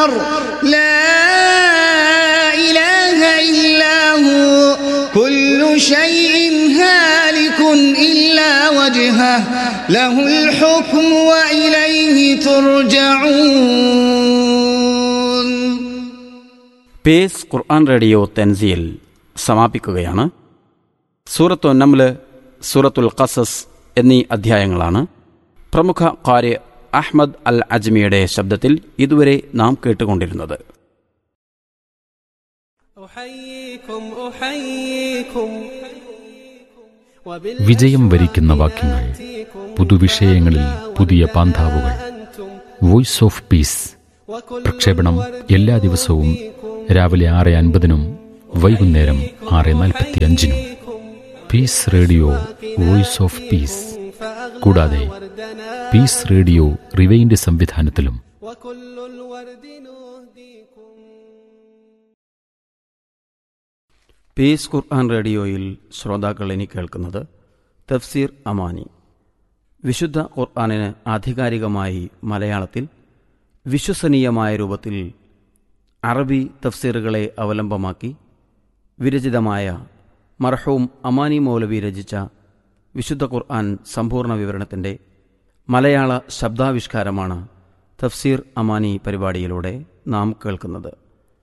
البشر لا إله إلا هو كل شيء هالك إلا وجهه له الحكم وإليه ترجعون. Pace ഖുർആൻ radio Thanseel സമാപിക്കുകയാണ്. സൂറത്തു നംല്, സൂറത്തുൽ ഖസസ് എന്നീ അധ്യായങ്ങളാണ് പ്രമുഖ ഖാരി അഹ്മദ് അൽ അജ്മിയുടെ ശബ്ദത്തിൽ ഇതുവരെ നാം കേട്ടുകൊണ്ടിരുന്നത്. വിജയം വരിക്കുന്ന വാക്യങ്ങൾ, പുതുവിഷയങ്ങളിൽ പുതിയ പാന്താവുകൾ. വോയിസ് ഓഫ് പീസ് പ്രക്ഷേപണം എല്ലാ ദിവസവും രാവിലെ 6:50 വൈകുന്നേരം 6:45. Piece radio voice of peace. കൂടാതെ പീസ് റേഡിയോ റിവൈൻഡ് സംവിധാനത്തിലും. പീസ് ഖുർആൻ റേഡിയോയിൽ ശ്രോതാക്കൾ ഇനി കേൾക്കുന്നത് തഫ്സീർ അമാനി. വിശുദ്ധ ഖുർആനിന് ആധികാരികമായി മലയാളത്തിൽ വിശ്വസനീയമായ രൂപത്തിൽ അറബി തഫ്സീറുകളെ അവലംബമാക്കി വിരചിതമായ മർഹൂം അമാനി മൗലവി രചിച്ച വിശുദ്ധ ഖുർആൻ സമ്പൂർണ്ണ വിവരണത്തിൻ്റെ മലയാള ശബ്ദാവിഷ്കാരമാണ് തഫ്സീർ അമാനി പരിപാടിയിലൂടെ നാം കേൾക്കുന്നത്.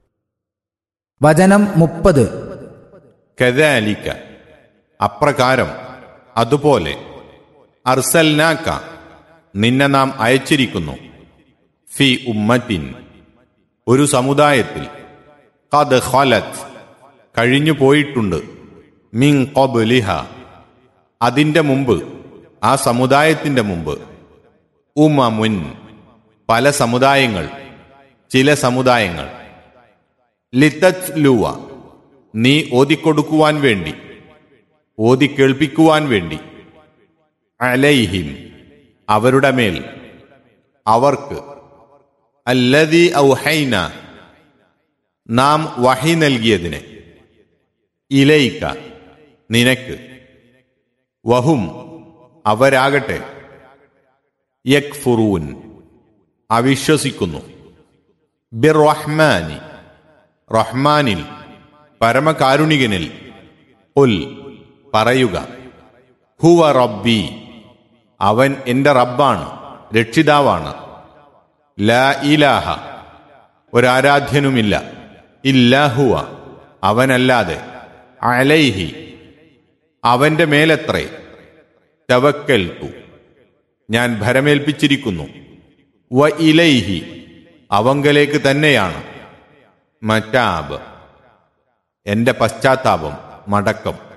വചനം 30. കദാലിക അപ്രകാരം, അതുപോലെ, അർസൽനാക നിന്നെ നാം അയച്ചിരിക്കുന്നു, ഫി ഉമ്മത്തിൻ ഒരു സമുദായത്തിൽ, ഖദ് ഖലത് കഴിഞ്ഞു പോയിട്ടുണ്ട്, മിൻ ഖബ്ലിഹ അതിൻ്റെ മുമ്പ്, ആ സമുദായത്തിൻ്റെ മുമ്പ്, ഉമമുൻ പല സമുദായങ്ങൾ, ചില സമുദായങ്ങൾ, ലിതത്ലുവ നീ ഓതിക്കൊടുക്കുവാൻ വേണ്ടി, ഓതിക്കേൾപ്പിക്കുവാൻ വേണ്ടി, അലൈഹിം അവരുടെ മേൽ, അവർക്ക്, അല്ലദീ ഔഹൈന നാം വഹി നൽകിയതിനെ, ഇലൈക നിനക്ക്, വഹും അവരാകട്ടെ, യക്ഫുറൂൻ അവിശ്വസിക്കുന്നു, ബിർറഹ്മാനി റഹ്മാനിൽ പരമകാരുണികനിൽ, ഉൽ പറയുക, ഹുവ റബ്ബി അവൻ എൻ്റെ റബ്ബാണ്, രക്ഷിതാവാണ്, ലാ ഇലാഹ ഒരാരാധ്യനുമില്ല, ഇല്ലാഹുവ അവനല്ലാതെ, അലൈഹി അവന്റെ മേലത്രേ, തവക്കൽതു ഞാൻ ഭരമേൽപ്പിച്ചിരിക്കുന്നു, വ ഇലൈഹി അവങ്കലേക്ക് തന്നെയാണ്, മറ്റാബ് എന്റെ പശ്ചാത്താപം, മടക്കം.